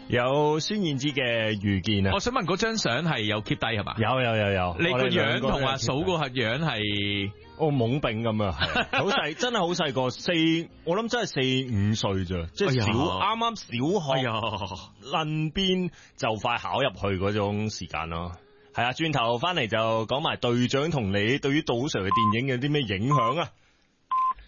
有孫燕姿嘅遇見啊。 我想問嗰張相係有 keep 低係嘛？ 有。 你個樣同阿嫂個樣係懵丙咁啊，好細，真係好細個，我諗真係4-5歲咋，即係啱啱小學，撚邊就快考入去嗰種時間咯。係啊，轉頭翻嚟就講埋隊長同你對於杜 Sir 嘅電影有啲咩影響啊？